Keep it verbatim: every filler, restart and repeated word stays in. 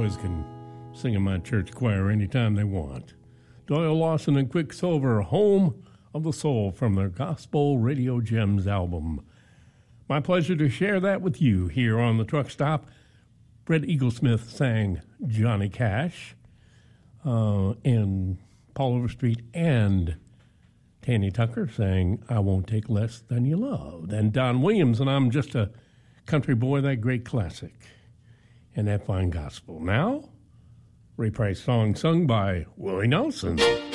boys can sing in my church choir anytime they want. Doyle Lawson and Quicksilver, Home of the Soul, from their Gospel Radio Gems album. My pleasure to share that with you here on the truck stop. Brett Eaglesmith sang Johnny Cash, uh, and Paul Overstreet and Tanny Tucker sang I Won't Take Less Than You Loved. And Don Williams and I'm Just a Country Boy, that great classic, and that fine gospel. Now, Ray Price song sung by Willie Nelson.